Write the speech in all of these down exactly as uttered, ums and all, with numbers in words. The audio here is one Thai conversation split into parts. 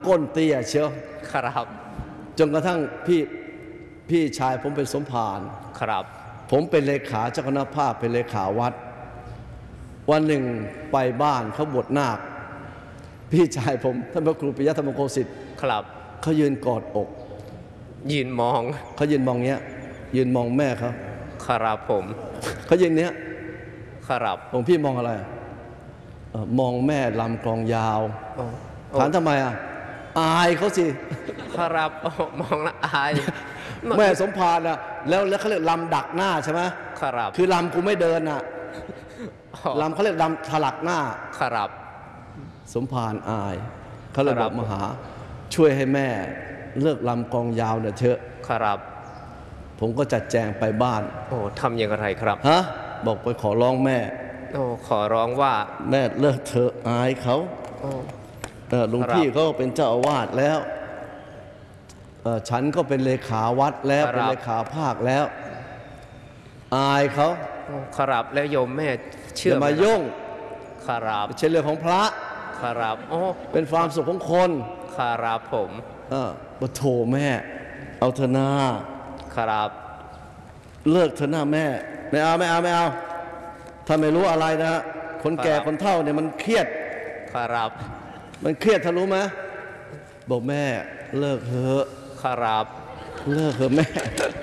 ก้นเตี้ยเชียวครับจนกระทั่งพี่พี่ชายผมเป็นสมภารครับผมเป็นเลขาเจ้าคณะภาคเป็นเลขาวัดวันหนึ่งไปบ้านเขาบวชนาคพี่ชายผมท่านพระครูปิยะธรรมโคสิทธิ์ครับเขายืนกอดอกยืนมองเขายืนมองเนี้ยยืนมองแม่เขาครับผมเขายืนเนี้ยครับผมพี่มองอะไรมองแม่ลำกลองยาวถามทำไมอ่ะอายเขาสิครับมองละอายแม่สมภารอ่ะแล้วแล้วเขาเรียกลำดักหน้าใช่ไหมครับคือลำกูไม่เดินอ่ะลำเขาเรียกลำถลักหน้าครับสมภารอายเขาเลยบอกมหาช่วยให้แม่เลิกลำกองยาวเนี่ยเถอะครับผมก็จัดแจงไปบ้านโอ้ทำอย่างไรครับฮะบอกไปขอร้องแม่โอ้ขอร้องว่าแม่เลิกเถอะอายเขาเออหลวงพี่ก็เป็นเจ้าอาวาสแล้วเออฉันก็เป็นเลขาวัดแล้วเป็นเลขาภาคแล้วอายเขาครับแล้วโยมแม่เชื่อมายุ่งครับเช่นเรื่องของพระครับโอ้เป็นความสุขของคนครับผมเออมาโถแม่เอาเถอะนาครับเลิกเถอะนาแม่ไม่เอาไม่เอาไม่เอาถ้าไม่รู้อะไรนะคนแก่คนเฒ่าเนี่ยมันเครียดครับมันเครียดท่านรู้ไหมบอกแม่เลิกเถอะครับเลิกเถอะแม่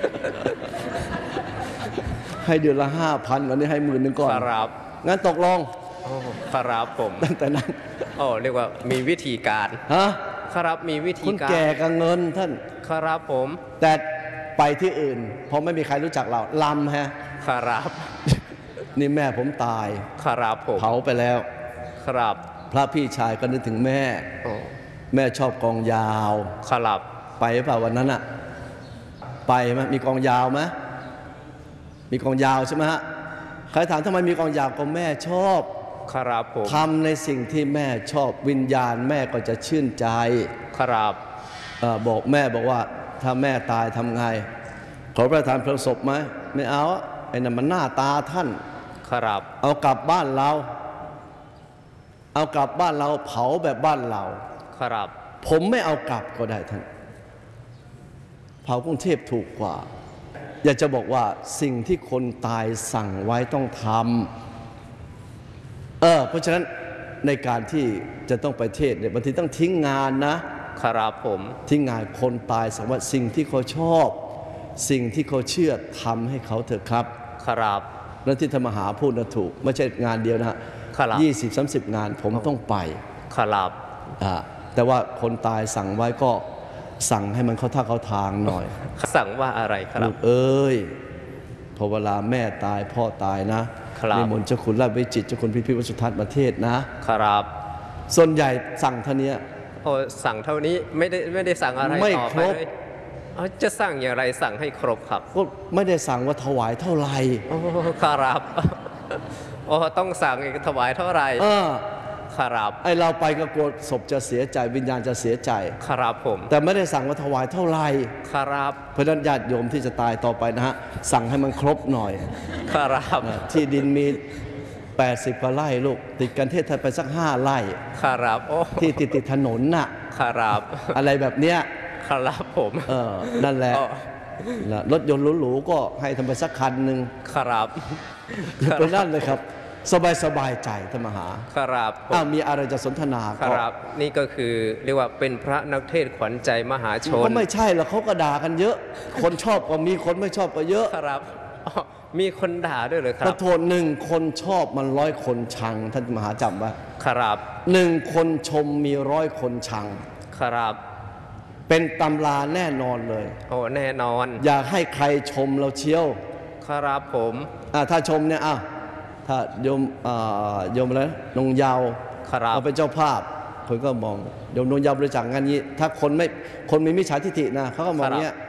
ให้เดือนละห้าพันวันนี้ให้หมื่นหนึ่งก่อนครับงั้นตกลงครับผมตั้งแต่นั้นโอ้เรียกว่ามีวิธีการฮะครับมีวิธีการคนแก่กับเงินท่านครับผมแต่ไปที่อื่นเพราะไม่มีใครรู้จักเราลำฮะครับนี่แม่ผมตายครับผมเผาไปแล้วครับพระพี่ชายก็นึกถึงแม่แม่ชอบกองยาวครับไปเปล่าวันนั้นอะไปไหมมีกองยาวไหมมีกองยาวใช่ไหมฮะใครถามทำไมมีกองยาวก็แม่ชอบครับผมทำในสิ่งที่แม่ชอบวิญญาณแม่ก็จะชื่นใจครับบอกแม่บอกว่าถ้าแม่ตายทำไงขอประทานเพลิงศพไหมไม่เอาไอ้นั่นมันหน้าตาท่านครับเอากลับบ้านเราเอากลับบ้านเราเผาแบบบ้านเราครับผมไม่เอากลับก็ได้ท่านเผากรุงเทพถูกกว่าอยากจะบอกว่าสิ่งที่คนตายสั่งไว้ต้องทำเออเพราะฉะนั้นในการที่จะต้องไปเทศเนี่ยบางทีต้องทิ้งงานนะครับผมทิ้งงานคนตายสั่งว่าสิ่งที่เขาชอบสิ่งที่เขาเชื่อทำให้เขาเถอะครับครับแล้วที่ธรรมหาพูดนะถูกไม่ใช่งานเดียวนะยี่สิบสามสิบงานผมต้องไปครับอ่าแต่ว่าคนตายสั่งไว้ก็สั่งให้มันเข้าท่าเข้าทางหน่อยสั่งว่าอะไรครับเอ้ยพอเวลาแม่ตายพ่อตายนะนิมนต์เจ้าคุณราชวิจิตรเจ้าคุณพิพิธวสุทัศน์ประเทศนะครับส่วนใหญ่สั่งเท่านี้โอ้สั่งเท่านี้ไม่ได้ไม่ได้สั่งอะไรไม่ครบจะสั่งอย่างไรสั่งให้ครบครับก็ไม่ได้สั่งว่าถวายเท่าไหร่โอ้ครับโอ้ต้องสั่งอีกถวายเท่าไหร่ครับไอเราไปก็กลัวศพจะเสียใจวิญญาณจะเสียใจครับผมแต่ไม่ได้สั่งว่าถวายเท่าไหร่ครับเพราะนั้นญาติโยมที่จะตายต่อไปนะฮะสั่งให้มันครบหน่อยครับที่ดินมีแปดสิบกว่าไร่ลูกติดกันเทศไทยไปสักห้าไร่ครับโอ้ที่ติดติดถนนน่ะครับอะไรแบบเนี้ยครับผมเออนั่นแหละรถยนต์หรูๆก็ให้ทำไปสักคันหนึ่งครับเป็นนั่นเลยครับสบายสบายใจธรรมหาครับอ้าวมีอะไรจะสนทนาครับนี่ก็คือเรียกว่าเป็นพระนักเทศขวัญใจมหาชนก็ไม่ใช่หรอกเขาก็ด่ากันเยอะคนชอบก็มีคนไม่ชอบก็เยอะครับมีคนด่าด้วยเลยครับประโทษหนึ่งคนชอบมันร้อยคนชังท่านมหาจำไว้ครับหนึ่งคนชมมีร้อยคนชังครับเป็นตำราแน่นอนเลยโอ้แน่นอนอยากให้ใครชมเราเชียวครับผมอ่าถ้าชมเนี่ยอ่ะถ้าโยมอ่าโยมอะไรนงยาวเอาเป็นเจ้าภาพคนก็มองโยมนงยาวบริจาคงานนี้ถ้าคนไม่คนมีมิจฉาทิฏฐินะเขาก็มองเนี้ย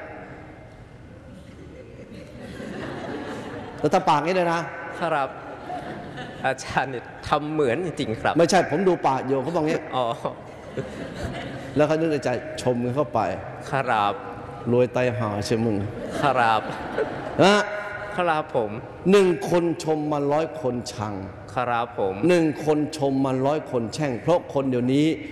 แล้วถ้าปากนี้เลยนะครับอาจารย์เนี่ยทำเหมือนจริงๆครับไม่ใช่ผมดูปากโยมเขาบอกงี้อ๋อแล้วเขานึกในใจชมกันเข้าไปครับรวยไตหาใช่มึงครับนะครับผมหนึ่งคนชมมาร้อยคนชังครับผมหนึ่งคนชมมาร้อยคนแช่งเพราะคนเดี๋ยวนี้เขา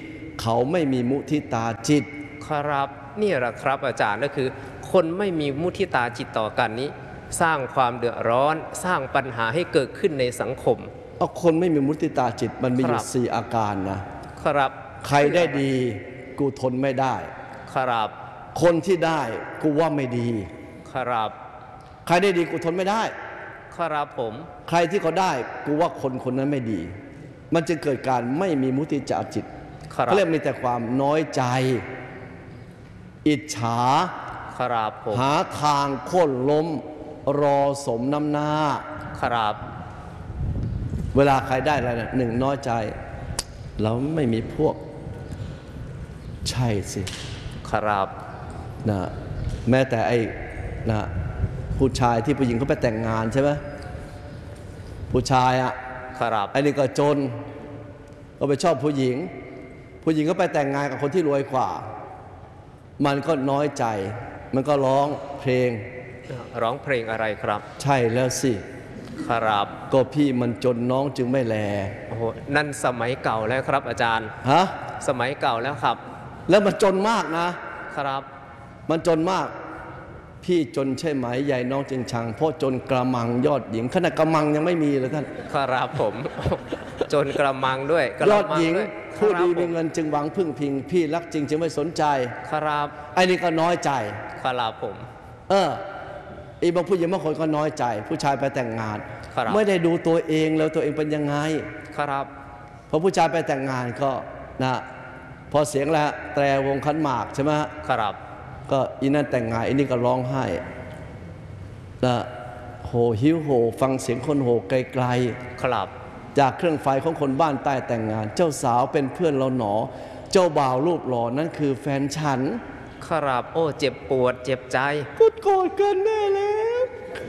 เขาไม่มีมุทิตาจิตครับนี่แหละครับอาจารย์ก็คือ คนไม่มีมุทิตาจิตต่อกันนี้ สร้างความเดือดร้อนสร้างปัญหาให้เกิดขึ้นในสังคมเอาคนไม่มีมุทิตาจิตมันมีอยู่สี่อาการนะครับใครได้ดีกูทนไม่ได้ครับคนที่ได้กูว่าไม่ดีครับใครได้ดีกูทนไม่ได้ครับผมใครที่เขาได้กูว่าคนคนนั้นไม่ดี มันจะเกิดการไม่มีมุทิตาจิตเขาเรียกมีแต่ความน้อยใจอิจฉาครับผมหาทางโค่นล้มรอสมน้ำหน้าครับเวลาใครได้อะไรนะหนึ่งน้อยใจเราไม่มีพวกใช่สิครับนะแม้แต่ไอ้นะผู้ชายที่ผู้หญิงเขาไปแต่งงานใช่ไหมผู้ชายอ่ะครับไอ้นี่ก็จนก็ไปชอบผู้หญิงผู้หญิงก็ไปแต่งงานกับคนที่รวยกว่ามันก็น้อยใจมันก็ร้องเพลงร้องเพลงอะไรครับใช่แล้วสิครับก็พี่มันจนน้องจึงไม่แลโอ้โหนั่นสมัยเก่าแล้วครับอาจารย์ฮะสมัยเก่าแล้วครับแล้วมันจนมากนะครับมันจนมากพี่จนใช่ไหมยายน้องจึงชังเพราะจนกระมังยอดหญิงขนาดกระมังยังไม่มีเลยท่านครับผมจนกระมังด้วยยอดหญิงผู้ดีมีเงินจึงหวังพึ่งพิงพี่รักจริงจึงไม่สนใจครับไอ้นี่ก็น้อยใจครับผมเอออีบางผู้หญิงบางคนก็น้อยใจผู้ชายไปแต่งงานไม่ได้ดูตัวเองแล้วตัวเองเป็นยังไงครับพอผู้ชายไปแต่งงานก็นะพอเสียงแล้วแตรวงขันหมากใช่ไหมครับก็อีนั่นแต่งงานอีนี่ก็ร้องไห้นะโหหิวโหฟังเสียงคนโหไกลๆครับจากเครื่องไฟของคนบ้านใต้แต่งงานเจ้าสาวเป็นเพื่อนเราหนอเจ้าบ่าวรูปหล่อนั่นคือแฟนฉันครับโอ้เจ็บปวดเจ็บใจกดกอดกันแน่แล้ว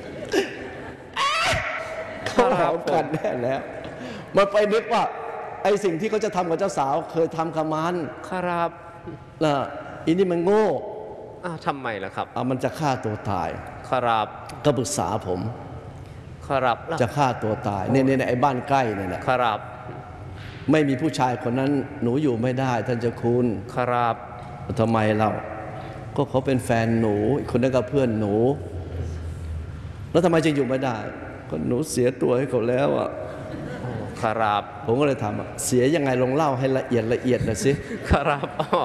เขาหอมกันแน่แล้วมันไปนึกว่าไอ้สิ่งที่เขาจะทำกับเจ้าสาวเคยทำกับมันครับนะอีนี่มันโง่อ้าวทำไมล่ะครับอ่ะมันจะฆ่าตัวตายครับก็ปรึกษาผมครับจะฆ่าตัวตายเนี่ยเนี่ยไอ้บ้านใกล้เนี่ยนะครับไม่มีผู้ชายคนนั้นหนูอยู่ไม่ได้ท่านเจ้าคุณครับทำไมเราก็เขาเป็นแฟนหนูคนนั้นก็เพื่อนหนูแล้วทำไมจึงอยู่ไม่ได้ก็หนูเสียตัวให้เขาแล้วอ่ะครับผมก็เลยถามว่าเสียยังไงลองเล่าให้ละเอียดละเอียดหน่อยสิครับ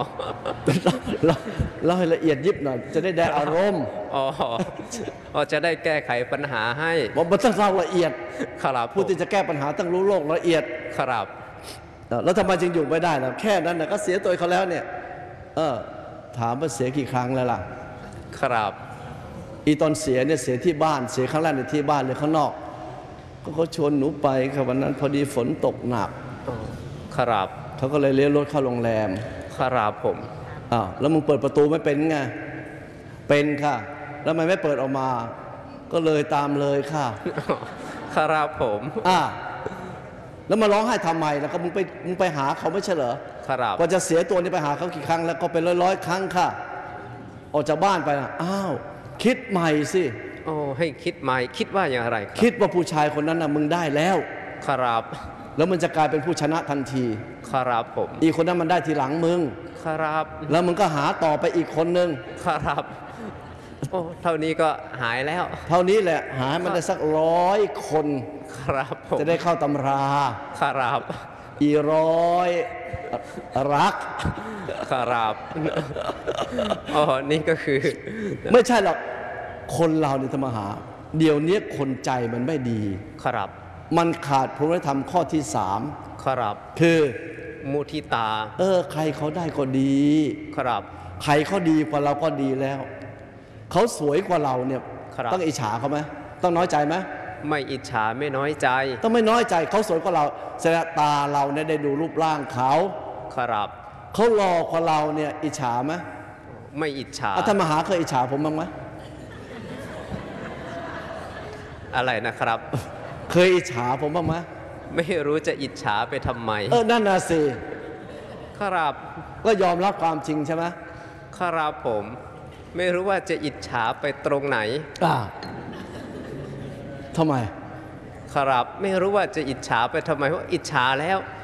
เล่าให้ละเอียดยิบหน่อยจะได้ได้อารมณ์อ๋อจะได้แก้ไขปัญหาให้บอกมันต้องเล่าละเอียดครับผู้ที่จะแก้ปัญหาต้องรู้โลกละเอียดครับแล้วทำไมจึงอยู่ไม่ได้ล่ะแค่นั้นนะก็เสียตัวเขาแล้วเนี่ยเออถามว่าเสียกี่ครั้งแล้วล่ะครับอีตอนเสียเนี่ยเสียที่บ้านเสียครั้งแรกในที่บ้านหรือข้างนอกก็เขาชวนหนูไปครับวันนั้นพอดีฝนตกหนักครับเขาก็เลยเลี้ยวรถเข้าโรงแรมครับผมอ้าวแล้วมึงเปิดประตูไม่เป็นไงเป็นค่ะแล้วทำไมไม่เปิดออกมาก็เลยตามเลยค่ะครับผมอ่าแล้วมาร้องไห้ทำไมแล้วก็มึงไปมึงไปหาเขาไม่ใช่เหรอครับพอจะเสียตัวนี้ไปหาเขากี่ครั้งแล้วก็เป็นร้อยร้อยครั้งค่ะออกจากบ้านไปนะอ้าวคิดใหม่สิโอ้ให้คิดใหม่คิดว่าอย่างไรคิดว่าผู้ชายคนนั้นน่ะมึงได้แล้วครับแล้วมันจะกลายเป็นผู้ชนะทันทีครับผมอีกคนนั้นมันได้ทีหลังมึงครับแล้วมึงก็หาต่อไปอีกคนนึงครับโอ้เท่านี้ก็หายแล้วเท่านี้แหละหามันได้สักร้อยคนครับจะได้เข้าตำราครับอีร้อยรักครับอ๋อนี่ก็คือไม่ใช่หรอกคนเราเนี่ยธรรมหาเดี๋ยวนี้คนใจมันไม่ดีครับมันขาดพรหมธรรมข้อที่สามครับคือมุทิตาเออใครเขาได้ก็ดีครับใครเขาดีกว่าเราก็ดีแล้วเขาสวยกว่าเราเนี่ยต้องอิจฉาเขาไหมต้องน้อยใจไหมไม่อิจฉาไม่น้อยใจต้องไม่น้อยใจเขาสวยกว่าเราแสดงตาเราเนี่ยได้ดูรูปร่างเขาครับเขาหล่อกว่าเราเนี่ยอิจฉาไหมไม่อิจฉาท่านมหาเคยอิจฉาผมบ้างไหมอะไรนะครับเคยอิจฉาผมบ้างไหมไม่รู้จะอิจฉาไปทำไมเออนั่นน่ะสิครับก็ยอมรับความจริงใช่ไหมครับผมไม่รู้ว่าจะอิจฉาไปตรงไหนอ่าทำไมครับไม่รู้ว่าจะอิจฉาไปทำไมเพราะอิจฉาแล้ว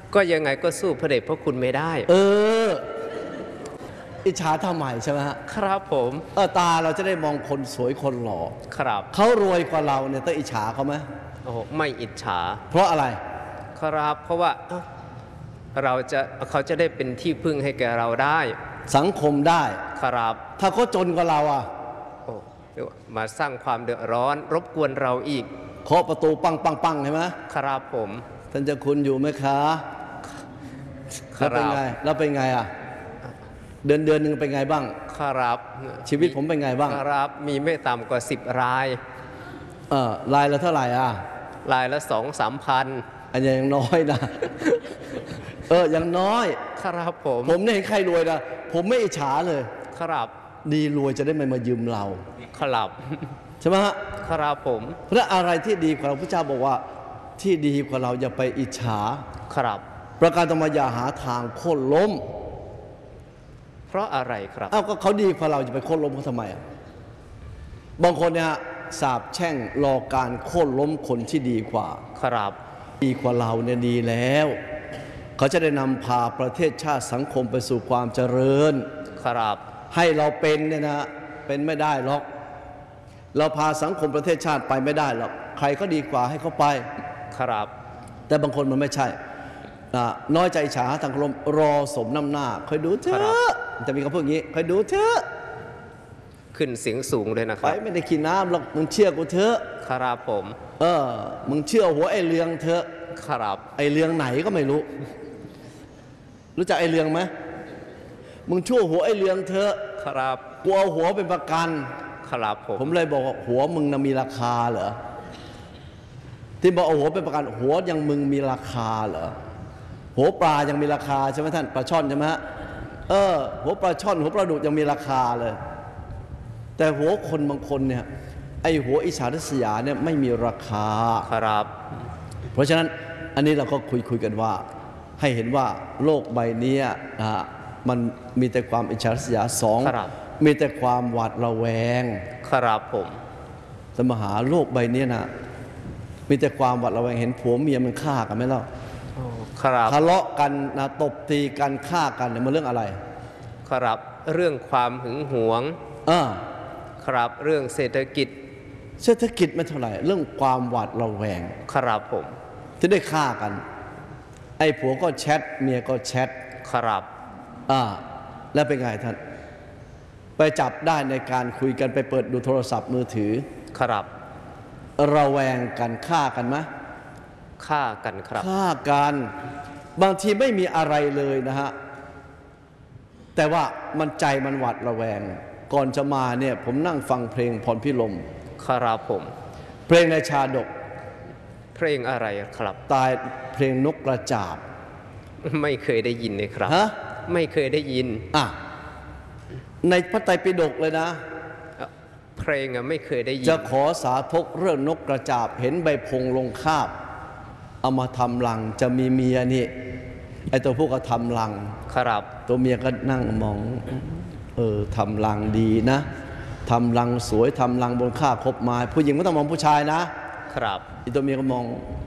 ก็ยังไงก็สู้พระเดชพระคุณไม่ได้เอออิจฉาทำไมใช่ไหมฮะครับผมเออตาเราจะได้มองคนสวยคนหล่อครับเขารวยกว่าเราเนี่ยต้องอิจฉาเขาไหมโอ้ไม่อิจฉาเพราะอะไรครับเพราะว่าเราจะเขาจะได้เป็นที่พึ่งให้แก่เราได้สังคมได้ครับถ้าเขาจนกว่าเราอ่ะโอ้มาสร้างความเดือดร้อนรบกวนเราอีกเคาะประตูปังปังปังใช่ไหมครับผมท่านเจ้าคุณอยู่ไหมคะแล้วเป็นไงแล้วเป็นไงอ่ะเดือนเดือนหนึ่งเป็นไงบ้างครับชีวิตผมเป็นไงบ้างครับมีไม่ต่ำกว่าสิบรายเออรายละเท่าไหร่อ่ะรายละสองสามพันอันยังน้อยนะเออยังน้อยครับผมผมไม่เห็นใครรวยนะผมไม่อิจฉาเลยครับดีรวยจะได้ไม่มายืมเราครับใช่ไหมฮะครับผมเพราะอะไรที่ดีกว่าเราพระเจ้าบอกว่าที่ดีกว่าเราอย่าไปอิจฉาครับประการต่อมาอย่าหาทางโค่นล้มเพราะอะไรครับอ้าวก็เขาดีกว่าเราจะไปโค่นล้มเขาทำไมอ่ะบางคนเนี่ยสาบแช่งรอการโค่นล้มคนที่ดีกว่าครับดีกว่าเราเนี่ยดีแล้วเขาจะได้นำพาประเทศชาติสังคมไปสู่ความเจริญครับให้เราเป็นเนี่ยนะเป็นไม่ได้หรอกเราพาสังคมประเทศชาติไปไม่ได้หรอกใครก็ดีกว่าให้เขาไปครับแต่บางคนมันไม่ใช่น้อยใจฉาทางลมรอสมน้ำหน้าคอยดูเถอะจะมีคำพูดอย่างนี้คอยดูเถอะขึ้นเสียงสูงเลยนะครับไปไม่ได้กินน้ำหรอกมึงเชื่อกูเถอะครับผมเออมึงเชื่อหัวไอ้เรืองเถอะครับไอ้เรืองไหนก็ไม่รู้รู้จักไอ้เรืองไหมมึงชั่วหัวไอ้เรืองเถอะครับกูเอาหัวเป็นประกันครับผมผมเลยบอกว่าหัวมึงน่ะมีราคาเหรอที่บอกเอาหัวเป็นประกันหัวยังมึงมีราคาเหรอหัวปลายังมีราคาใช่ไหมท่านปลาช่อนใช่ไหมฮะเออหัวปลาช่อนหัวปลาดุกยังมีราคาเลยแต่หัวคนบางคนเนี่ยไอหัวอิจฉาริษยาเนี่ยไม่มีราคาครับเพราะฉะนั้นอันนี้เราก็คุยคุยกันว่าให้เห็นว่าโลกใบนี้นะมันมีแต่ความอิจฉาริษยาสองมีแต่ความหวาดระแวงครับผมสมหาโลกใบนี้นะมีแต่ความหวาดระแวงเห็นผัวเมียมันฆ่ากันไหมล่ะทะเลาะกันนะตบตีกันฆ่ากันเนี่ยมันเรื่องอะไรครับเรื่องความหึงหวงอ่าครับเรื่องเศรษฐกิจเศรษฐกิจไม่เท่าไหร่เรื่องความหวาดระแวงครับผมที่ได้ฆ่ากันไอ้ผัวก็แชทเมียก็แชทครับอ่าแล้วเป็นไงท่านไปจับได้ในการคุยกันไปเปิดดูโทรศัพท์มือถือครับระแวงกันฆ่ากันไหมฆ่ากันครับฆ่ากันบางทีไม่มีอะไรเลยนะฮะแต่ว่ามันใจมันหวาดระแวงก่อนจะมาเนี่ยผมนั่งฟังเพลงพรพิรมครับผมเพลงในชาดกเพลงอะไรครับตายเพลงนกกระจาบไม่เคยได้ยินเลยครับฮะไม่เคยได้ยินอ่ะในพระไตรปิฎกเลยนะเพลงอะไม่เคยได้ยินจะขอสาธกเรื่องนกกระจาบเห็นใบพงลงคาบเอามาทำรังจะมีเมียนี่ไอตัวพวกก็ทำรังครับตัวเมียก็นั่งมองเออทำรังดีนะทำรังสวยทำรังบนคาบคบไม้ผู้หญิงไม่ต้องมองผู้ชายนะครับไอตัวเมียก็มอง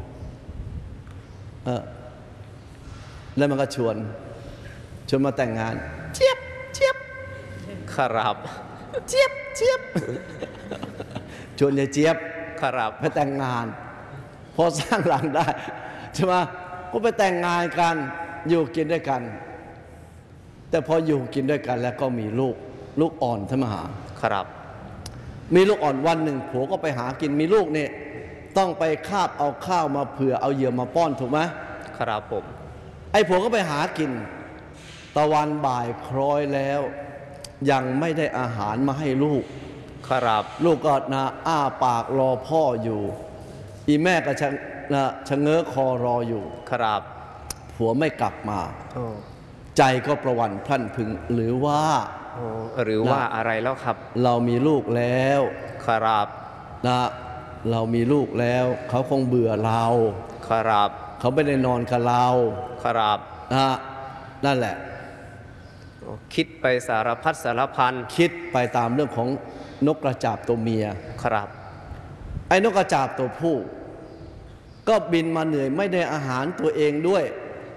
เออแล้วมันก็ชวนชวนมาแต่งงานเจี๊ยบเจี๊ยบครับเจี๊ยบเจี๊ยบชวนยายเจี๊ยบครับไปแต่งงานพอสร้างหลังได้ใช่ไหมก็ไปแต่งงานกันอยู่กินด้วยกันแต่พออยู่กินด้วยกันแล้วก็มีลูกลูกอ่อนท่านมหาครับมีลูกอ่อนวันหนึ่งผัวก็ไปหากินมีลูกเนี่ยต้องไปคาบเอาข้าวมาเผื่อเอาเหยื่อมาป้อนถูกไหมครับผมไอ้ผัวก็ไปหากินตะวันบ่ายคล้อยแล้วยังไม่ได้อาหารมาให้ลูกครับลูกก็นะอ้าปากรอพ่ออยู่อีแม่ก็ชะนะชะเง้อคอรออยู่ครับผัวไม่กลับมาใจก็ประวันพรั่นพรึงหรือว่าหรือว่าอะไรแล้วครับเรามีลูกแล้วครับนะเรามีลูกแล้วเขาคงเบื่อเราครับเขาไม่ได้นอนกับเราครับนะนั่นแหละคิดไปสารพัดสารพันคิดไปตามเรื่องของนกกระจาบตัวเมียครับไอ้นกกระจาบตัวผู้ก็บินมาเหนื่อยไม่ได้อาหารตัวเองด้วย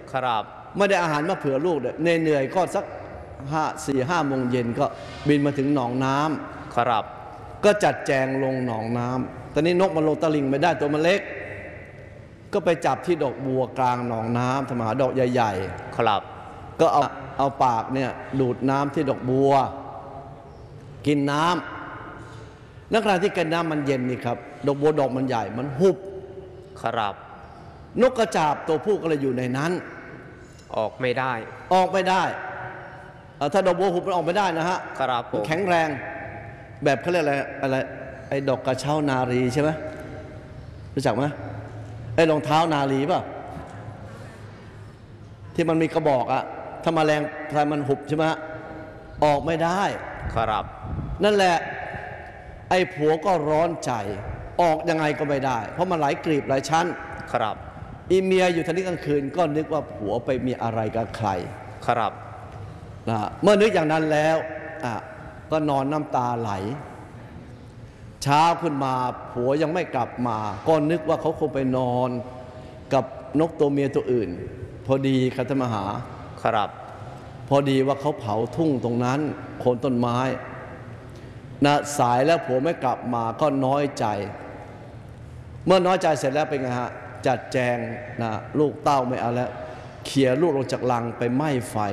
ครับไม่ได้อาหารมาเผื่อลูกเลยเหนื่อยก็สักห้าสี่ห้าโมงเย็นก็บินมาถึงหนองน้ำครับก็จัดแจงลงหนองน้ำตอนนี้นกมันลงตะลิงไม่ได้ตัวมันเล็กก็ไปจับที่ดอกบัวกลางหนองน้ำธรรมหาดอกใหญ่ๆครับก็เอาเอาปากเนี่ยดูดน้ำที่ดอกบัวกินน้ำแล้วขณะที่กินน้ำมันเย็นนี่ครับดอกบัวดอกมันใหญ่มันหุบครับนกกระจาบตัวผู้ก็เลยอยู่ในนั้นออกไม่ได้ออกไม่ได้ถ้าดอกบัวหุบมันออกไม่ได้นะฮะครับผมแข็งแรงแบบเขาเรียกอะไรอะไรไอ้ดอกกระเช้านารีใช่ไหมรู้จักไหมไอ้รองเท้านารีป่ะที่มันมีกระบอกอะถ้ามาแรงใครมันหุบใช่ไหมออกไม่ได้ครับนั่นแหละไอ้ผัวก็ร้อนใจออกยังไงก็ไม่ได้เพราะมันหลายกลีบหลายชั้นครับอีเมียอยู่ทันทีกลางคืนก็นึกว่าผัวไปมีอะไรกับใครครับนะเมื่อนึกอย่างนั้นแล้วอ่ะก็นอนน้ำตาไหลเช้าขึ้นมาผัวยังไม่กลับมาก็นึกว่าเขาคงไปนอนกับนกตัวเมียตัวอื่นพอดีคัตมหาครับพอดีว่าเขาเผาทุ่งตรงนั้นโคนต้นไม้นะสายแล้วผัวไม่กลับมาก็น้อยใจเมื่อน้อยใจเสร็จแล้วเป็นไงฮะจัดแจงนะลูกเต้าไม่เอาแล้วเขี่ยลูกลงจากลังไปไหม้ไฟ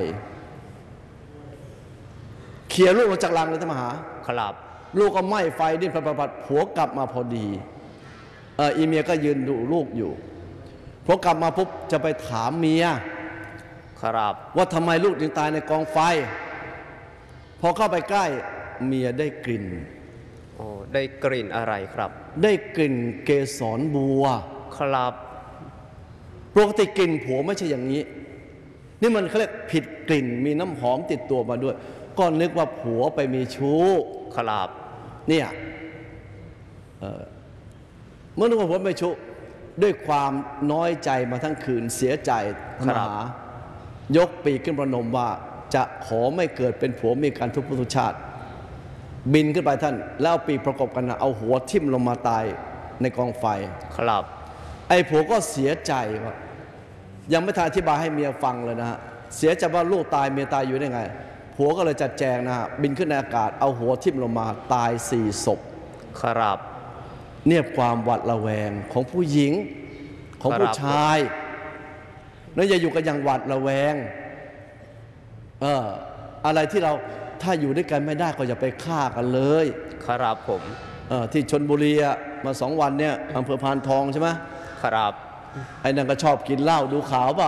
เขี่ยลูกลงจากลังเลยท่านมหาครับลูกก็ไหม้ไฟดิ้นผัดผัดผัวกลับมาพอดีเอออีเมียก็ยืนดูลูกอยู่พอกลับมาปุ๊บจะไปถามเมียครับว่าทำไมลูกถึงตายในกองไฟพอเข้าไปใกล้เมียได้กลิ่นโอ้ได้กลิ่นอะไรครับได้กลิ่นเกสรบัวครับปกติกลิ่นผัวไม่ใช่อย่างนี้นี่มันเขาเรียกผิดกลิ่นมีน้ำหอมติดตัวมาด้วยก็นึกว่าผัวไปมีชู้ครับเนี่ยเออเมื่อนึกว่าผัวไม่ชู้ด้วยความน้อยใจมาทั้งคืนเสียใจหายกปีกขึ้นประนมว่าจะขอไม่เกิดเป็นผัวมีการทุกข์ทุกชาติบินขึ้นไปท่านแล้วเอาปีกประกบกันนะเอาหัวทิ่มลงมาตายในกองไฟครับไอ้ผัวก็เสียใจว่ายังไม่ทันอธิบายให้เมียฟังเลยนะฮะเสียใจว่าลูกตายเมียตายอยู่ได้ไงผัวก็เลยจัดแจงนะฮะบินขึ้นในอากาศเอาหัวทิ่มลงมาตายสี่ศพครับเนี่ยความหวาดระแวงของผู้หญิงของผู้ชายนั่นอย่าอยู่กันอย่างหวาดระแวงเอออะไรที่เราถ้าอยู่ด้วยกันไม่ได้ก็อย่าไปฆ่ากันเลยครับผมเออที่ชลบุรีมาสองวันเนี่ยอำเภอพานทองใช่ไหมครับไอ้นั่นก็ชอบกินเหล้าดูข่าวเปล่า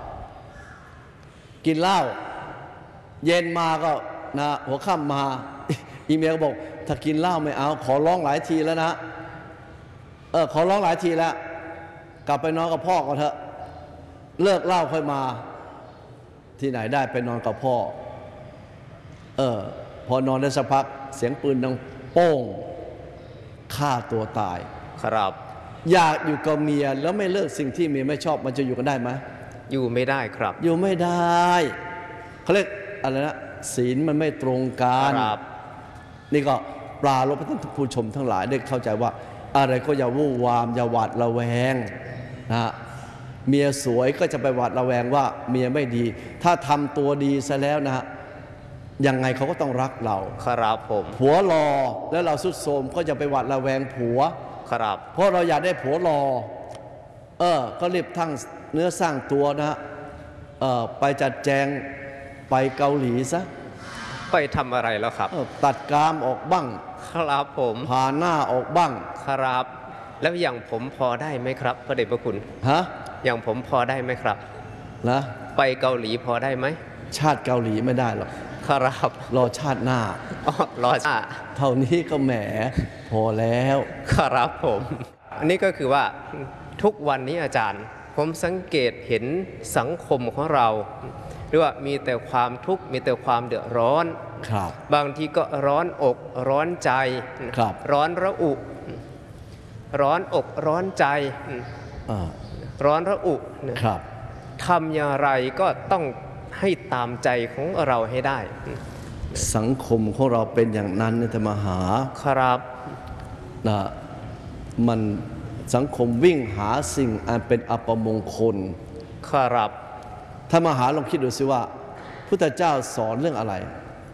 กินเหล้าเย็นมาก็นะหัวค่ำมาอีเมียก็บอกถ้ากินเหล้าไม่เอาขอร้องหลายทีแล้วนะเออขอร้องหลายทีแล้วกลับไปนอนกับพ่อก่อนเถอะเลิกเหล้าค่อยมาที่ไหนได้ไปนอนกับพ่อเออพอนอนได้สักพักเสียงปืนดังโป้งฆ่าตัวตายครับอยากอยู่กับเมียแล้วไม่เลิกสิ่งที่เมียไม่ชอบมันจะอยู่กันได้ไหมอยู่ไม่ได้ครับอยู่ไม่ได้เขาเรียกอะไรนะศีลมันไม่ตรงกันนี่ก็ปลาลบให้ท่านผู้ชมทั้งหลายได้เข้าใจว่าอะไรก็อย่าวู่วามอย่าหวาดระแวงนะเมียสวยก็จะไปหวาดระแวงว่าเมียไม่ดีถ้าทำตัวดีซะแล้วนะยังไงเขาก็ต้องรักเราครับผมผัวรอแล้วเราสุดโทรมก็จะไปหวาดระแวงผัวครับเพราะเราอยากได้ผัวรอเออก็รีบทั้งเนื้อสร้างตัวนะเออไปจัดแจงไปเกาหลีซะไปทำอะไรแล้วครับตัดกรามออกบ้างครับผมผ่าหน้าออกบ้างครับแล้วอย่างผมพอได้ไหมครับพระเดชพระคุณฮะอย่างผมพอได้ไหมครับนะไปเกาหลีพอได้ไหมชาติเกาหลีไม่ได้หรอกครับรอชาติหน้าอ๋อรอชาติเท่านี้ก็แหมพอแล้วครับผมอันนี้ก็คือว่าทุกวันนี้อาจารย์ผมสังเกตเห็นสังคมของเราหรือว่ามีแต่ความทุกข์มีแต่ความเดือดร้อนครับบางทีก็ร้อนอกร้อนใจครับร้อนระอุร้อนอกร้อนใจร้อนระอุครับทำอย่างไรก็ต้องให้ตามใจของเราให้ได้สังคมของเราเป็นอย่างนั้นนะธรรมหาครับนะมันสังคมวิ่งหาสิ่งอันเป็นอัปมงคลครับถ้ามาหาลองคิดดูสิว่าพุทธเจ้าสอนเรื่องอะไร